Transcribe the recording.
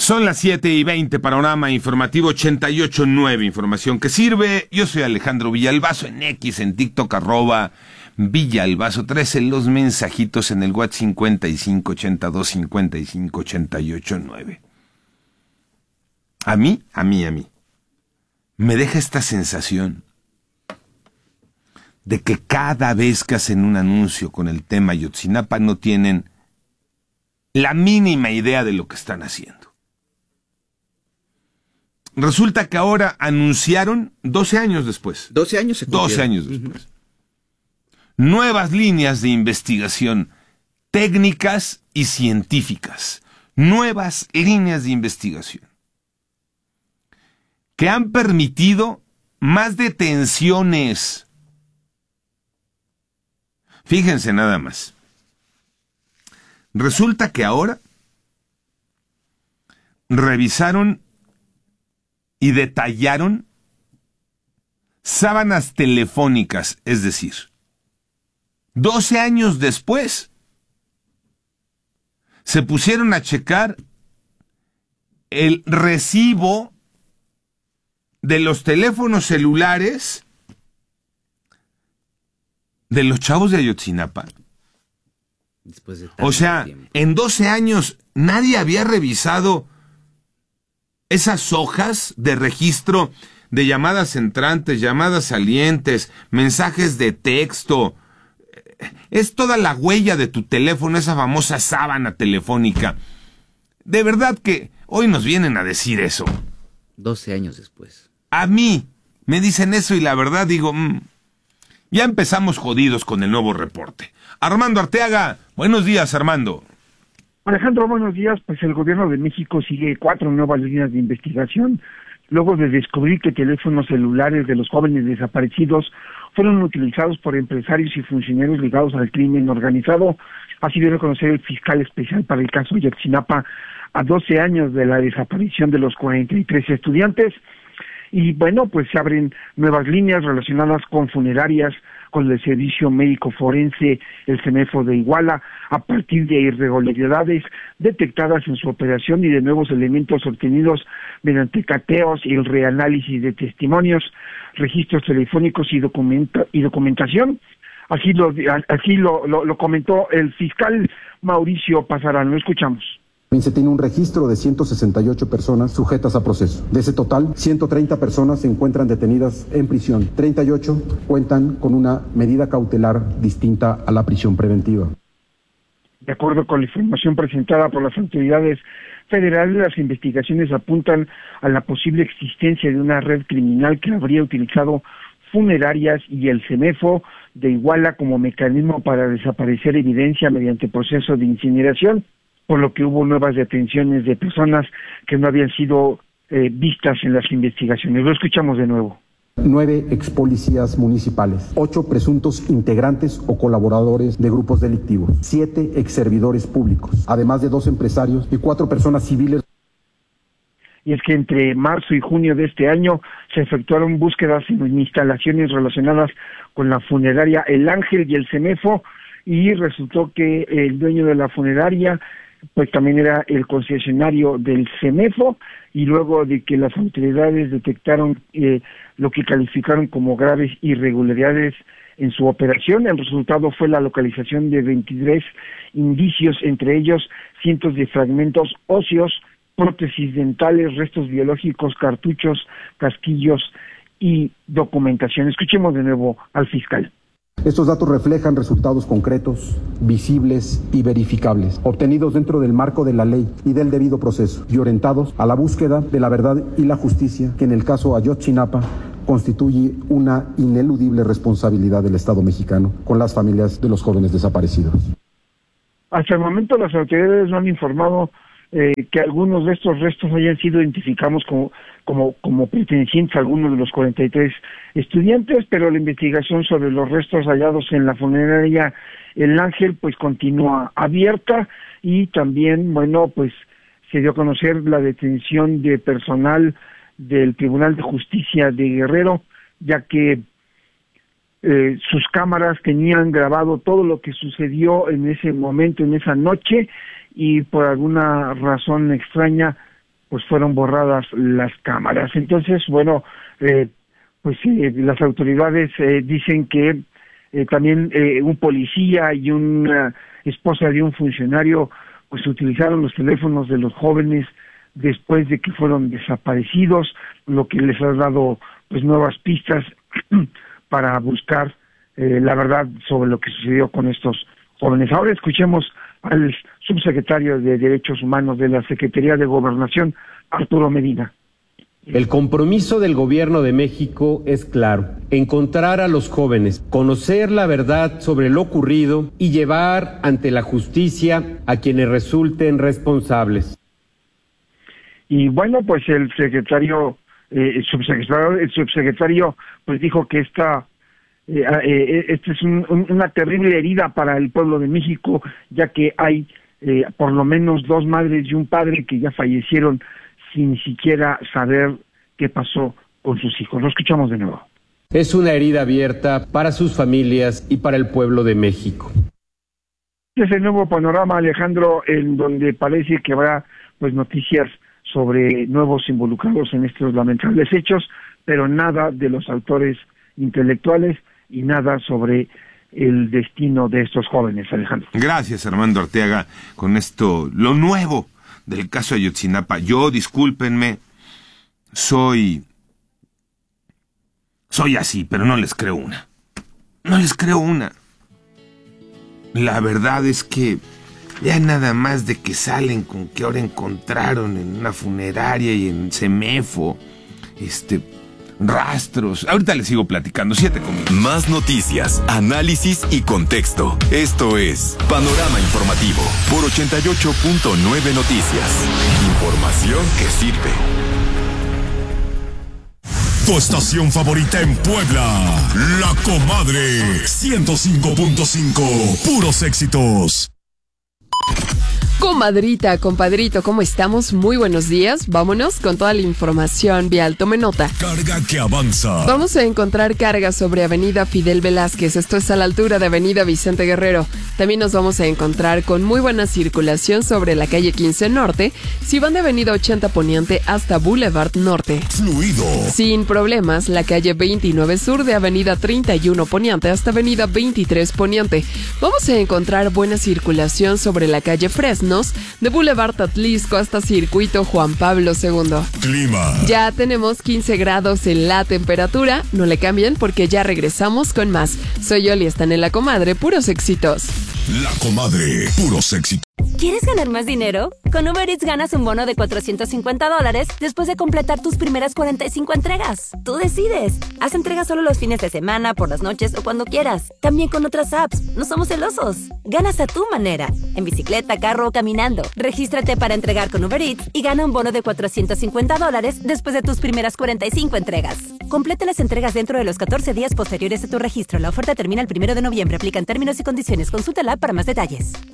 Son las 7:20, panorama informativo 88.9, información que sirve. Yo soy Alejandro Villalbazo, en X, en TikTok, @Villalbazo13, los mensajitos en el WhatsApp 5582558889. A mí, me deja esta sensación de que cada vez que hacen un anuncio con el tema Ayotzinapa no tienen la mínima idea de lo que están haciendo. Resulta que ahora anunciaron 12 años después. 12 años se cumplieron. 12 años después. Nuevas líneas de investigación técnicas y científicas. Nuevas líneas de investigación que han permitido más detenciones. Fíjense nada más. Resulta que ahora revisaron y detallaron sábanas telefónicas, es decir, 12 años después, se pusieron a checar el recibo de los teléfonos celulares de los chavos de Ayotzinapa. Después de o sea, tiempo. En 12 años nadie había revisado esas hojas de registro de llamadas entrantes, llamadas salientes, mensajes de texto. Es toda la huella de tu teléfono, esa famosa sábana telefónica. De verdad que hoy nos vienen a decir eso. 12 años después. A mí me dicen eso y la verdad digo, ya empezamos jodidos con el nuevo reporte. Armando Arteaga, buenos días, Armando. Alejandro, buenos días. Pues el gobierno de México sigue 4 nuevas líneas de investigación, luego de descubrir que teléfonos celulares de los jóvenes desaparecidos fueron utilizados por empresarios y funcionarios ligados al crimen organizado. Así dio a conocer el fiscal especial para el caso Ayotzinapa a 12 años de la desaparición de los 43 estudiantes. Y bueno, pues se abren nuevas líneas relacionadas con funerarias, con el Servicio Médico Forense, el CEMEFO de Iguala, a partir de irregularidades detectadas en su operación y de nuevos elementos obtenidos mediante cateos y el reanálisis de testimonios, registros telefónicos y documentación. Así lo comentó el fiscal Mauricio Pasarán. Lo escuchamos. Se tiene un registro de 168 personas sujetas a proceso. De ese total, 130 personas se encuentran detenidas en prisión. 38 cuentan con una medida cautelar distinta a la prisión preventiva. De acuerdo con la información presentada por las autoridades federales, las investigaciones apuntan a la posible existencia de una red criminal que habría utilizado funerarias y el CEMEFO de Iguala como mecanismo para desaparecer evidencia mediante proceso de incineración, por lo que hubo nuevas detenciones de personas que no habían sido vistas en las investigaciones. Lo escuchamos de nuevo. 9 expolicías municipales, 8 presuntos integrantes o colaboradores de grupos delictivos, 7 exservidores públicos, además de 2 empresarios y 4 personas civiles. Y es que entre marzo y junio de este año se efectuaron búsquedas en instalaciones relacionadas con la funeraria El Ángel y el CEMEFO, y resultó que el dueño de la funeraria pues también era el concesionario del CEMEFO, y luego de que las autoridades detectaron lo que calificaron como graves irregularidades en su operación, el resultado fue la localización de 23 indicios, entre ellos cientos de fragmentos óseos, prótesis dentales, restos biológicos, cartuchos, casquillos y documentación. Escuchemos de nuevo al fiscal. Estos datos reflejan resultados concretos, visibles y verificables, obtenidos dentro del marco de la ley y del debido proceso, y orientados a la búsqueda de la verdad y la justicia, que en el caso Ayotzinapa constituye una ineludible responsabilidad del Estado mexicano con las familias de los jóvenes desaparecidos. Hasta el momento las autoridades no han informado que algunos de estos restos hayan sido identificados como pertenecientes a algunos de los 43 estudiantes, pero la investigación sobre los restos hallados en la funeraria El Ángel pues continúa abierta, y también, bueno, pues se dio a conocer la detención de personal del Tribunal de Justicia de Guerrero, ya que sus cámaras tenían grabado todo lo que sucedió en ese momento, en esa noche, y por alguna razón extraña pues fueron borradas las cámaras. Entonces, bueno, las autoridades dicen que también un policía y una esposa de un funcionario pues utilizaron los teléfonos de los jóvenes después de que fueron desaparecidos, lo que les ha dado pues nuevas pistas para buscar la verdad sobre lo que sucedió con estos jóvenes. Ahora escuchemos al subsecretario de Derechos Humanos de la Secretaría de Gobernación, Arturo Medina. El compromiso del Gobierno de México es claro: encontrar a los jóvenes, conocer la verdad sobre lo ocurrido y llevar ante la justicia a quienes resulten responsables. Y bueno, pues el subsecretario pues dijo que esta es una terrible herida para el pueblo de México, ya que hay por lo menos 2 madres y un padre que ya fallecieron sin siquiera saber qué pasó con sus hijos. Lo escuchamos de nuevo. Es una herida abierta para sus familias y para el pueblo de México. Es el nuevo panorama, Alejandro, en donde parece que habrá pues noticias sobre nuevos involucrados en estos lamentables hechos, pero nada de los autores intelectuales y nada sobre el destino de estos jóvenes, Alejandro. Gracias, Armando Arteaga, con esto, lo nuevo del caso Ayotzinapa. Yo, discúlpenme, soy así, pero no les creo una. No les creo una. La verdad es que ya nada más de que salen con que ahora encontraron en una funeraria y en Semefo, rastros. Ahorita les sigo platicando, 7:00. Más noticias, análisis y contexto. Esto es Panorama Informativo por 88.9 Noticias. Información que sirve. Tu estación favorita en Puebla, La Comadre, 105.5, puros éxitos. Comadrita, compadrito, ¿cómo estamos? Muy buenos días. Vámonos con toda la información vial. Tome nota. Carga que avanza. Vamos a encontrar cargas sobre Avenida Fidel Velázquez. Esto es a la altura de Avenida Vicente Guerrero. También nos vamos a encontrar con muy buena circulación sobre la calle 15 Norte, si van de Avenida 80 Poniente hasta Boulevard Norte. Fluido. Sin problemas, la calle 29 Sur de Avenida 31 Poniente hasta Avenida 23 Poniente. Vamos a encontrar buena circulación sobre la calle Fresnos, de Boulevard Atlisco hasta Circuito Juan Pablo II. Clima. Ya tenemos 15 grados en la temperatura. No le cambien porque ya regresamos con más. Soy Yoli, están en La Comadre, puros éxitos. La Comadre, puros éxitos. ¿Quieres ganar más dinero? Con Uber Eats ganas un bono de $450 después de completar tus primeras 45 entregas. Tú decides. Haz entregas solo los fines de semana, por las noches o cuando quieras. También con otras apps. No somos celosos. Ganas a tu manera. En bicicleta, carro o caminando. Regístrate para entregar con Uber Eats y gana un bono de $450 después de tus primeras 45 entregas. Completa las entregas dentro de los 14 días posteriores a tu registro. La oferta termina el 1 de noviembre. Aplican términos y condiciones. Consúltala para más detalles.